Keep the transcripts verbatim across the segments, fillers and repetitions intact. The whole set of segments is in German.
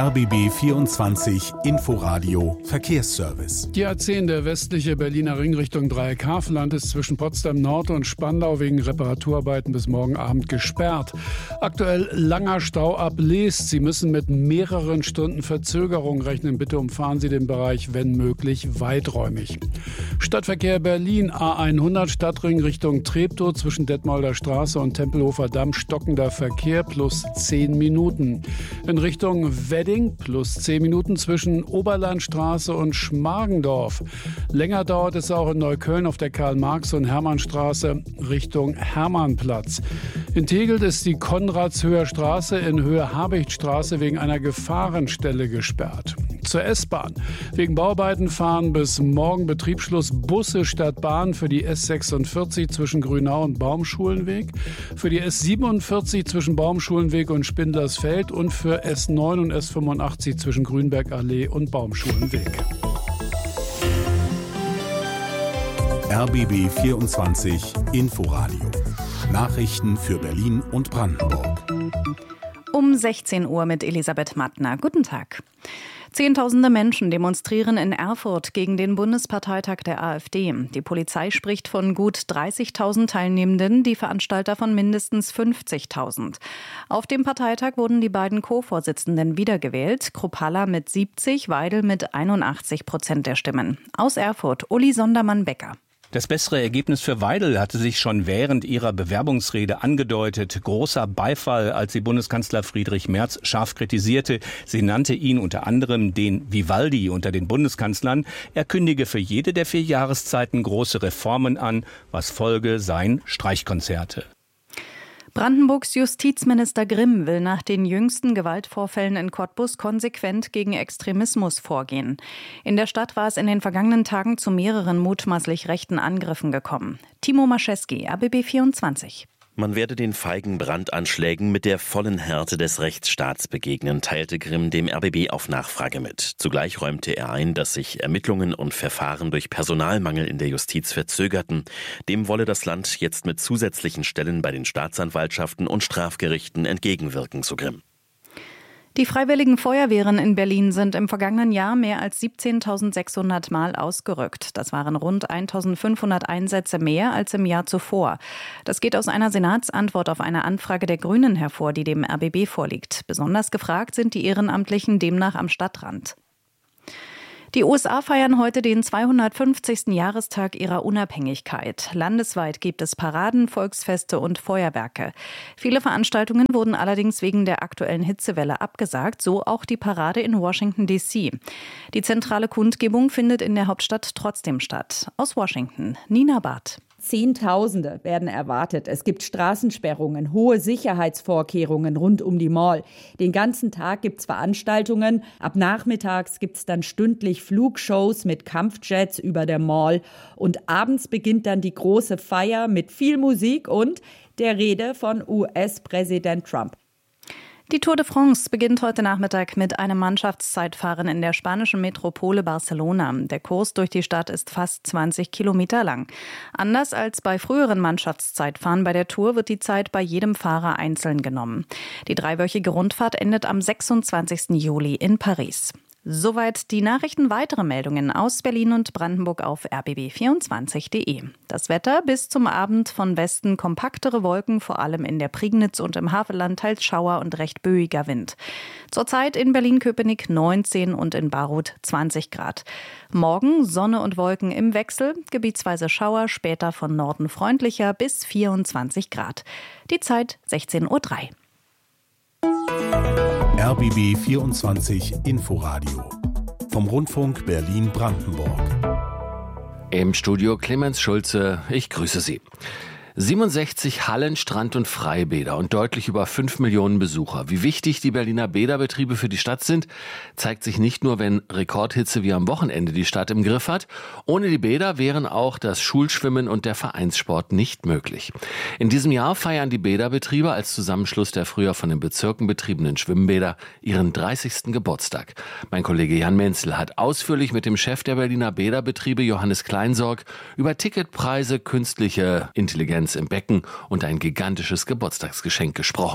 R B B vierundzwanzig Inforadio Verkehrsservice. Die A zehn, der westliche Berliner Ring Richtung Dreieck-Havelland, ist zwischen Potsdam Nord und Spandau wegen Reparaturarbeiten bis morgen Abend gesperrt. Aktuell langer Stau ab Leest. Sie müssen mit mehreren Stunden Verzögerung rechnen. Bitte umfahren Sie den Bereich, wenn möglich, weiträumig. Stadtverkehr Berlin, A hundert Stadtring Richtung Treptow zwischen Detmolder Straße und Tempelhofer Damm, stockender Verkehr plus zehn Minuten. In Richtung Wedding plus zehn Minuten zwischen Oberlandstraße und Schmargendorf. Länger dauert es auch in Neukölln auf der Karl-Marx- und Hermannstraße Richtung Hermannplatz. In Tegelt ist die Konradshöher Straße in Höhe Habichtstraße wegen einer Gefahrenstelle gesperrt. Zur S-Bahn. Wegen Bauarbeiten fahren bis morgen Betriebsschluss Busse statt Bahn für die S sechsundvierzig zwischen Grünau und Baumschulenweg, für die S siebenundvierzig zwischen Baumschulenweg und Spindlersfeld und für S neun und S fünfundachtzig zwischen Grünbergallee und Baumschulenweg. R B B vierundzwanzig Inforadio. Nachrichten für Berlin und Brandenburg. Um sechzehn Uhr mit Elisabeth Mattner. Guten Tag. Zehntausende Menschen demonstrieren in Erfurt gegen den Bundesparteitag der AfD. Die Polizei spricht von gut dreißigtausend Teilnehmenden, die Veranstalter von mindestens fünfzigtausend. Auf dem Parteitag wurden die beiden Co-Vorsitzenden wiedergewählt. Kruppalla mit siebzig, Weidel mit einundachtzig Prozent der Stimmen. Aus Erfurt, Uli Sondermann-Becker. Das bessere Ergebnis für Weidel hatte sich schon während ihrer Bewerbungsrede angedeutet. Großer Beifall, als sie Bundeskanzler Friedrich Merz scharf kritisierte. Sie nannte ihn unter anderem den Vivaldi unter den Bundeskanzlern. Er kündige für jede der vier Jahreszeiten große Reformen an, was Folge seien Streichkonzerte. Brandenburgs Justizminister Grimm will nach den jüngsten Gewaltvorfällen in Cottbus konsequent gegen Extremismus vorgehen. In der Stadt war es in den vergangenen Tagen zu mehreren mutmaßlich rechten Angriffen gekommen. Timo Mascheski, R B B vierundzwanzig. Man werde den feigen Brandanschlägen mit der vollen Härte des Rechtsstaats begegnen, teilte Grimm dem R B B auf Nachfrage mit. Zugleich räumte er ein, dass sich Ermittlungen und Verfahren durch Personalmangel in der Justiz verzögerten. Dem wolle das Land jetzt mit zusätzlichen Stellen bei den Staatsanwaltschaften und Strafgerichten entgegenwirken, so Grimm. Die Freiwilligen Feuerwehren in Berlin sind im vergangenen Jahr mehr als siebzehntausendsechshundert Mal ausgerückt. Das waren rund eintausendfünfhundert Einsätze mehr als im Jahr zuvor. Das geht aus einer Senatsantwort auf eine Anfrage der Grünen hervor, die dem R B B vorliegt. Besonders gefragt sind die Ehrenamtlichen demnach am Stadtrand. Die U S A feiern heute den zweihundertfünfzigsten Jahrestag ihrer Unabhängigkeit. Landesweit gibt es Paraden, Volksfeste und Feuerwerke. Viele Veranstaltungen wurden allerdings wegen der aktuellen Hitzewelle abgesagt, so auch die Parade in Washington D C. Die zentrale Kundgebung findet in der Hauptstadt trotzdem statt. Aus Washington, Nina Barth. Zehntausende werden erwartet. Es gibt Straßensperrungen, hohe Sicherheitsvorkehrungen rund um die Mall. Den ganzen Tag gibt es Veranstaltungen. Ab nachmittags gibt es dann stündlich Flugshows mit Kampfjets über der Mall. Und abends beginnt dann die große Feier mit viel Musik und der Rede von U S-Präsident Trump. Die Tour de France beginnt heute Nachmittag mit einem Mannschaftszeitfahren in der spanischen Metropole Barcelona. Der Kurs durch die Stadt ist fast zwanzig Kilometer lang. Anders als bei früheren Mannschaftszeitfahren bei der Tour wird die Zeit bei jedem Fahrer einzeln genommen. Die dreiwöchige Rundfahrt endet am sechsundzwanzigsten Juli in Paris. Soweit die Nachrichten. Weitere Meldungen aus Berlin und Brandenburg auf r b b vierundzwanzig punkt de. Das Wetter: bis zum Abend von Westen kompaktere Wolken, vor allem in der Prignitz und im Havelland teils Schauer und recht böiger Wind. Zurzeit in Berlin-Köpenick neunzehn und in Baruth zwanzig Grad. Morgen Sonne und Wolken im Wechsel, gebietsweise Schauer, später von Norden freundlicher bis vierundzwanzig Grad. Die Zeit sechzehn Uhr drei. R B B vierundzwanzig Inforadio vom Rundfunk Berlin-Brandenburg. Im Studio Clemens Schulze, ich grüße Sie. siebenundsechzig Hallen, Strand- und Freibäder und deutlich über fünf Millionen Besucher. Wie wichtig die Berliner Bäderbetriebe für die Stadt sind, zeigt sich nicht nur, wenn Rekordhitze wie am Wochenende die Stadt im Griff hat. Ohne die Bäder wären auch das Schulschwimmen und der Vereinssport nicht möglich. In diesem Jahr feiern die Bäderbetriebe als Zusammenschluss der früher von den Bezirken betriebenen Schwimmbäder ihren dreißigsten Geburtstag. Mein Kollege Jan Menzel hat ausführlich mit dem Chef der Berliner Bäderbetriebe, Johannes Kleinsorg, über Ticketpreise, künstliche Intelligenz im Becken und ein gigantisches Geburtstagsgeschenk gesprochen.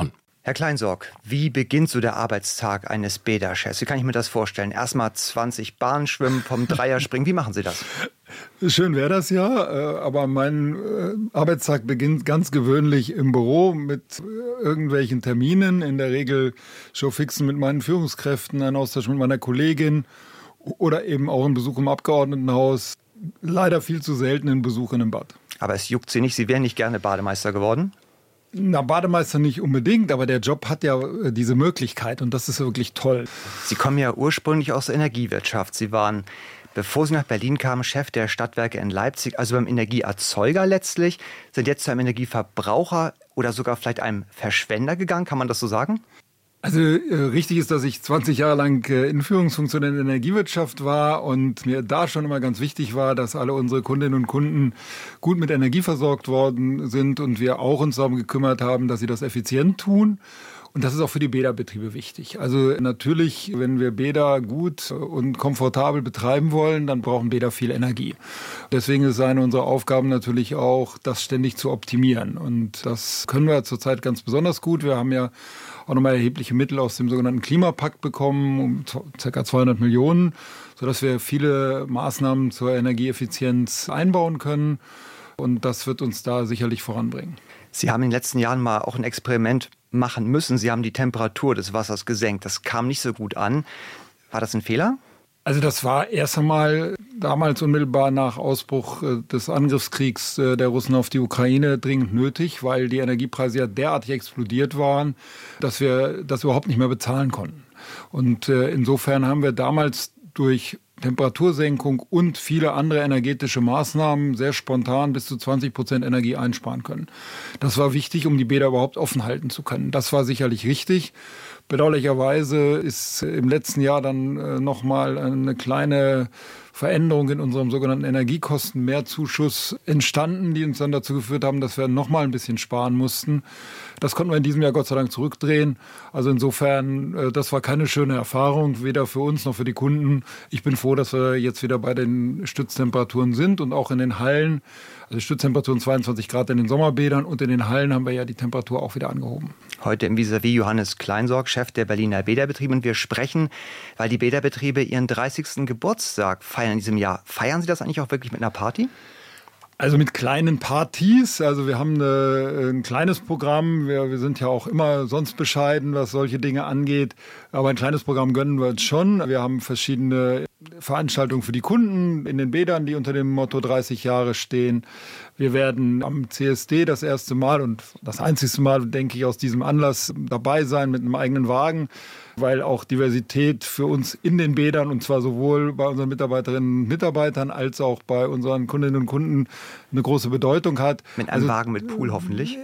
Herr Kleinsorg, wie beginnt so der Arbeitstag eines Bäderchefs? Wie kann ich mir das vorstellen? Erstmal zwanzig Bahnen schwimmen, vom Dreier springen. Wie machen Sie das? Schön wäre das ja, aber mein Arbeitstag beginnt ganz gewöhnlich im Büro mit irgendwelchen Terminen, in der Regel Showfixen mit meinen Führungskräften, ein Austausch mit meiner Kollegin oder eben auch ein Besuch im Abgeordnetenhaus. Leider viel zu selten ein Besuch in einem Bad. Aber es juckt Sie nicht, Sie wären nicht gerne Bademeister geworden? Na, Bademeister nicht unbedingt, aber der Job hat ja diese Möglichkeit und das ist wirklich toll. Sie kommen ja ursprünglich aus der Energiewirtschaft. Sie waren, bevor Sie nach Berlin kamen, Chef der Stadtwerke in Leipzig, also beim Energieerzeuger letztlich, sind jetzt zu einem Energieverbraucher oder sogar vielleicht einem Verschwender gegangen. Kann man das so sagen? Also äh, richtig ist, dass ich zwanzig Jahre lang äh, in Führungsfunktion in der Energiewirtschaft war und mir da schon immer ganz wichtig war, dass alle unsere Kundinnen und Kunden gut mit Energie versorgt worden sind und wir auch uns darum gekümmert haben, dass sie das effizient tun. Und das ist auch für die Bäderbetriebe wichtig. Also natürlich, wenn wir Bäder gut und komfortabel betreiben wollen, dann brauchen Bäder viel Energie. Deswegen ist es eine unserer Aufgaben natürlich auch, das ständig zu optimieren. Und das können wir zurzeit ganz besonders gut. Wir haben ja auch nochmal erhebliche Mittel aus dem sogenannten Klimapakt bekommen, um ca. zweihundert Millionen, sodass wir viele Maßnahmen zur Energieeffizienz einbauen können. Und das wird uns da sicherlich voranbringen. Sie haben in den letzten Jahren mal auch ein Experiment machen müssen. Sie haben die Temperatur des Wassers gesenkt. Das kam nicht so gut an. War das ein Fehler? Also das war erst einmal damals unmittelbar nach Ausbruch des Angriffskriegs der Russen auf die Ukraine dringend nötig, weil die Energiepreise ja derartig explodiert waren, dass wir das überhaupt nicht mehr bezahlen konnten. Und insofern haben wir damals durch Temperatursenkung und viele andere energetische Maßnahmen sehr spontan bis zu zwanzig Prozent Energie einsparen können. Das war wichtig, um die Bäder überhaupt offen halten zu können. Das war sicherlich richtig. Bedauerlicherweise ist im letzten Jahr dann noch mal eine kleine Veränderung in unserem sogenannten Energiekostenmehrzuschuss entstanden, die uns dann dazu geführt haben, dass wir noch mal ein bisschen sparen mussten. Das konnten wir in diesem Jahr Gott sei Dank zurückdrehen. Also insofern, das war keine schöne Erfahrung, weder für uns noch für die Kunden. Ich bin froh, dass wir jetzt wieder bei den Stütztemperaturen sind und auch in den Hallen. Also Stütztemperaturen zweiundzwanzig Grad in den Sommerbädern und in den Hallen haben wir ja die Temperatur auch wieder angehoben. Heute im Vis-à-vis Johannes Kleinsorg, Chef der Berliner Bäderbetriebe. Und wir sprechen, weil die Bäderbetriebe ihren dreißigsten Geburtstag feiern in diesem Jahr. Feiern Sie das eigentlich auch wirklich mit einer Party? Also mit kleinen Partys. Also wir haben eine, ein kleines Programm. Wir, wir sind ja auch immer sonst bescheiden, was solche Dinge angeht. Aber ein kleines Programm gönnen wir uns schon. Wir haben verschiedene Veranstaltungen für die Kunden in den Bädern, die unter dem Motto dreißig Jahre stehen. Wir werden am C S D das erste Mal und das einzigste Mal, denke ich, aus diesem Anlass dabei sein mit einem eigenen Wagen, weil auch Diversität für uns in den Bädern, und zwar sowohl bei unseren Mitarbeiterinnen und Mitarbeitern als auch bei unseren Kundinnen und Kunden, eine große Bedeutung hat. Mit einem also, Wagen mit Pool hoffentlich?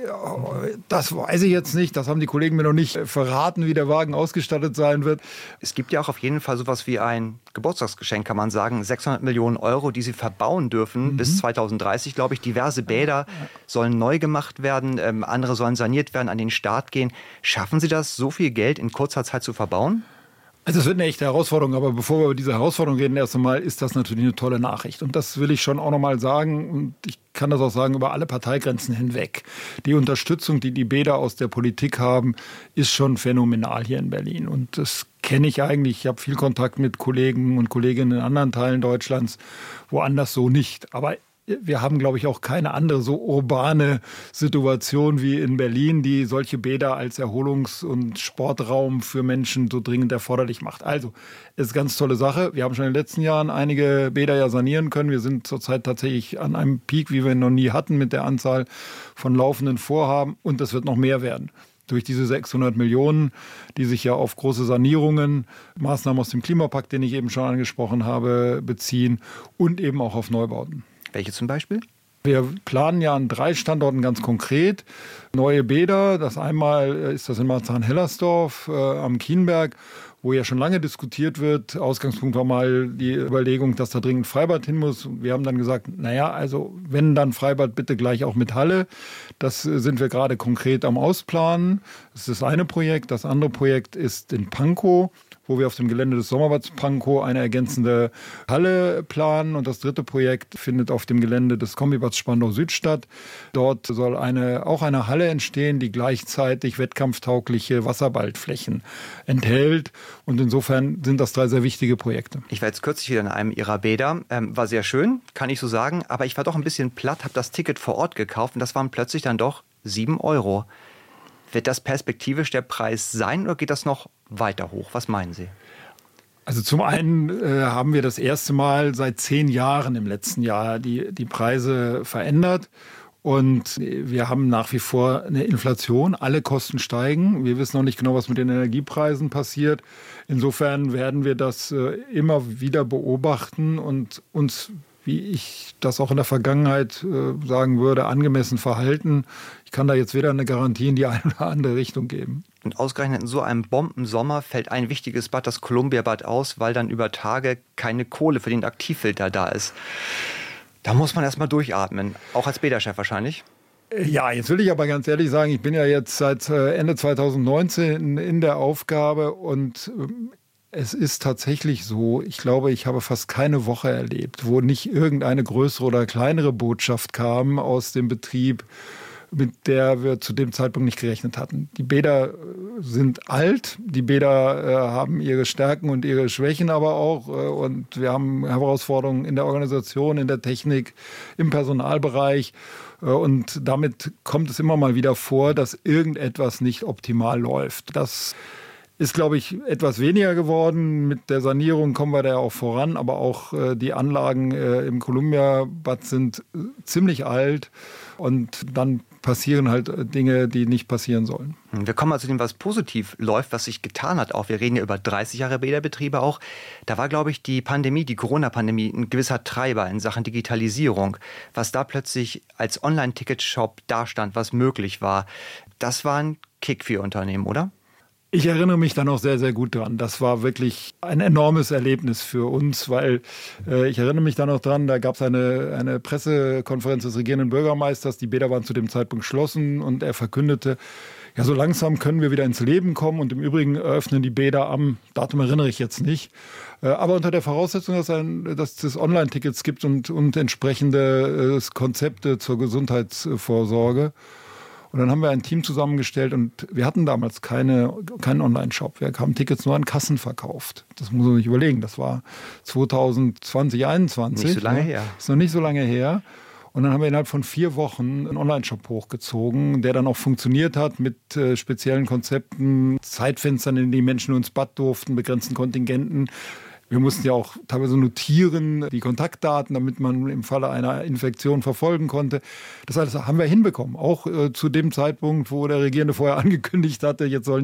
Das weiß ich jetzt nicht. Das haben die Kollegen mir noch nicht verraten, wie der Wagen ausgestattet sein wird. Es gibt ja auch auf jeden Fall sowas wie ein Geburtstagsgeschenk, kann man sagen. sechshundert Millionen Euro, die Sie verbauen dürfen mhm. bis zweitausenddreißig, glaube ich. Diverse Bäder sollen neu gemacht werden, ähm, andere sollen saniert werden, an den Start gehen. Schaffen Sie das, so viel Geld in kurzer Zeit zu verbauen? Also es wird eine echte Herausforderung, aber bevor wir über diese Herausforderung reden, erst einmal ist das natürlich eine tolle Nachricht. Und das will ich schon auch noch mal sagen, und ich kann das auch sagen, über alle Parteigrenzen hinweg. Die Unterstützung, die die Bäder aus der Politik haben, ist schon phänomenal hier in Berlin. Und das kenne ich eigentlich. Ich habe viel Kontakt mit Kollegen und Kolleginnen in anderen Teilen Deutschlands, woanders so nicht. Aber wir haben, glaube ich, auch keine andere so urbane Situation wie in Berlin, die solche Bäder als Erholungs- und Sportraum für Menschen so dringend erforderlich macht. Also, es ist eine ganz tolle Sache. Wir haben schon in den letzten Jahren einige Bäder ja sanieren können. Wir sind zurzeit tatsächlich an einem Peak, wie wir ihn noch nie hatten, mit der Anzahl von laufenden Vorhaben. Und das wird noch mehr werden. Durch diese sechshundert Millionen, die sich ja auf große Sanierungen, Maßnahmen aus dem Klimapakt, den ich eben schon angesprochen habe, beziehen und eben auch auf Neubauten. Welche zum Beispiel? Wir planen ja an drei Standorten ganz konkret neue Bäder. Das einmal ist das in Marzahn-Hellersdorf äh, am Kienberg, wo ja schon lange diskutiert wird. Ausgangspunkt war mal die Überlegung, dass da dringend Freibad hin muss. Wir haben dann gesagt, naja, also wenn dann Freibad, bitte gleich auch mit Halle. Das sind wir gerade konkret am Ausplanen. Das ist das eine Projekt. Das andere Projekt ist in Pankow, wo wir auf dem Gelände des Sommerbads Pankow eine ergänzende Halle planen. Und das dritte Projekt findet auf dem Gelände des Kombibads Spandau Süd statt. Dort soll eine, auch eine Halle Areale entstehen, die gleichzeitig wettkampftaugliche Wasserballflächen enthält. Und insofern sind das drei sehr wichtige Projekte. Ich war jetzt kürzlich wieder in einem Ihrer Bäder. Ähm, war sehr schön, kann ich so sagen. Aber ich war doch ein bisschen platt, habe das Ticket vor Ort gekauft und das waren plötzlich dann doch sieben Euro. Wird das perspektivisch der Preis sein oder geht das noch weiter hoch? Was meinen Sie? Also zum einen äh, haben wir das erste Mal seit zehn Jahren im letzten Jahr die, die Preise verändert. Und wir haben nach wie vor eine Inflation. Alle Kosten steigen. Wir wissen noch nicht genau, was mit den Energiepreisen passiert. Insofern werden wir das äh, immer wieder beobachten und uns, wie ich das auch in der Vergangenheit äh, sagen würde, angemessen verhalten. Ich kann da jetzt weder eine Garantie in die eine oder andere Richtung geben. Und ausgerechnet in so einem Bombensommer fällt ein wichtiges Bad, das Columbia-Bad, aus, weil dann über Tage keine Kohle für den Aktivfilter da ist. Da muss man erst mal durchatmen, auch als Bäderchef wahrscheinlich. Ja, jetzt will ich aber ganz ehrlich sagen, ich bin ja jetzt seit Ende zweitausendneunzehn in der Aufgabe und es ist tatsächlich so, ich glaube, ich habe fast keine Woche erlebt, wo nicht irgendeine größere oder kleinere Botschaft kam aus dem Betrieb, mit der wir zu dem Zeitpunkt nicht gerechnet hatten. Die Bäder sind alt, die Bäder äh, haben ihre Stärken und ihre Schwächen aber auch. Äh, und wir haben Herausforderungen in der Organisation, in der Technik, im Personalbereich. Äh, und damit kommt es immer mal wieder vor, dass irgendetwas nicht optimal läuft. Das ist, glaube ich, etwas weniger geworden. Mit der Sanierung kommen wir da ja auch voran. Aber auch äh, die Anlagen äh, im Columbia-Bad sind äh, ziemlich alt. Und dann passieren halt Dinge, die nicht passieren sollen. Wir kommen mal zu dem, was positiv läuft, was sich getan hat auch. Wir reden ja über dreißig Jahre Bäderbetriebe auch. Da war, glaube ich, die Pandemie, die Corona-Pandemie, ein gewisser Treiber in Sachen Digitalisierung. Was da plötzlich als Online-Ticket-Shop dastand, was möglich war, das war ein Kick für Ihr Unternehmen, oder? Ich erinnere mich da noch sehr, sehr gut dran. Das war wirklich ein enormes Erlebnis für uns, weil äh, ich erinnere mich da noch dran, da gab es eine, eine Pressekonferenz des regierenden Bürgermeisters. Die Bäder waren zu dem Zeitpunkt geschlossen und er verkündete, ja, so langsam können wir wieder ins Leben kommen und im Übrigen eröffnen die Bäder am, Datum erinnere ich jetzt nicht, äh, aber unter der Voraussetzung, dass, ein, dass es Online-Tickets gibt und, und entsprechende äh, Konzepte zur Gesundheitsvorsorge. Und dann haben wir ein Team zusammengestellt und wir hatten damals keine, keinen Online-Shop. Wir haben Tickets nur an Kassen verkauft. Das muss man sich überlegen. Das war zwanzig zwanzig, einundzwanzig. Nicht so lange her. Ist noch nicht so lange her. Und dann haben wir innerhalb von vier Wochen einen Online-Shop hochgezogen, der dann auch funktioniert hat mit äh, speziellen Konzepten, Zeitfenstern, in denen die Menschen nur ins Bad durften, begrenzten Kontingenten. Wir mussten ja auch teilweise notieren, die Kontaktdaten, damit man im Falle einer Infektion verfolgen konnte. Das alles haben wir hinbekommen. Auch äh, zu dem Zeitpunkt, wo der Regierende vorher angekündigt hatte, jetzt sollen